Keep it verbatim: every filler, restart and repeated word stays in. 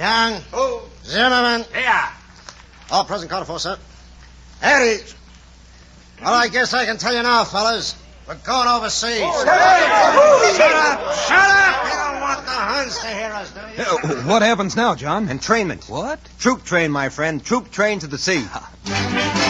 Young. Oh. Zimmerman. Yeah. All present, called for, sir. Eddie. Well, I guess I can tell you now, fellas. We're going overseas. Oh, shut up! Shut up! You don't want the Huns to hear us, do you? Uh, what happens now, John? Entrainment. What? Troop train, my friend. Troop train to the sea.